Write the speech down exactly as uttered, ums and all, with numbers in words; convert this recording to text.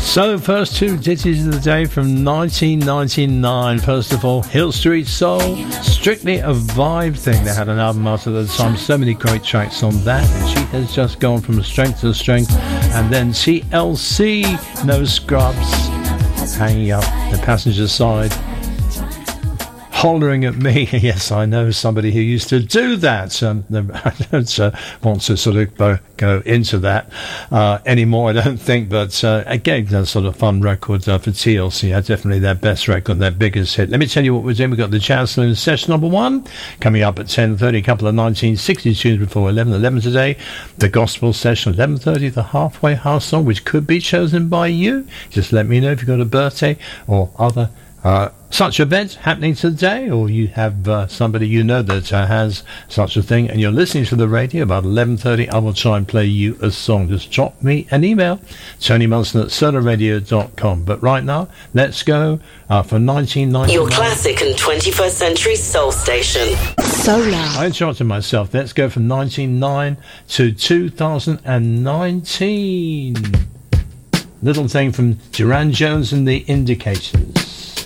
So, first two ditties of the day from nineteen ninety-nine. First of all, Hill Street Soul, strictly a vibe thing. They had an album out at the time, so many great tracks on that, and she has just gone from strength to strength. And then T L C, No Scrubs, hanging up the passenger side, hollering at me. Yes, I know somebody who used to do that. Um, I don't uh, want to sort of uh, go into that uh, anymore, I don't think. But uh, again, that's sort of fun record uh, for T L C. Uh, definitely their best record, their biggest hit. Let me tell you what we're doing. We've got the Jazz Saloon session number one coming up at ten thirty. A couple of nineteen sixty tunes before eleven. eleven today. The Gospel session eleven thirty. The Halfway House song, which could be chosen by you. Just let me know if you've got a birthday or other Uh, such event happening today, or you have uh, somebody you know that uh, has such a thing, and you're listening to the radio about eleven thirty, I will try and play you a song. Just drop me an email, Tony Munson at solar radio dot com. But right now, let's go uh, for nineteen ninety-nine. Your classic and twenty-first century soul station. Solar. I interrupted myself. Let's go from nineteen ninety-nine to two thousand nineteen. Little thing from Duran Jones and the Indicators.